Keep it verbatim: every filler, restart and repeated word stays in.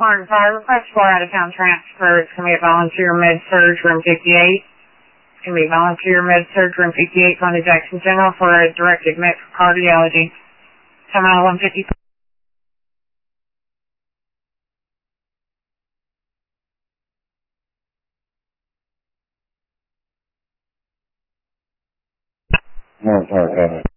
one oh five, request for out-of-town transfer. It's going to be a volunteer med-surg room fifty-eight. It's going to be volunteer med-surg room fifty-eight going to Jackson General for a direct admit for cardiology. Come out one fifty. No, sorry,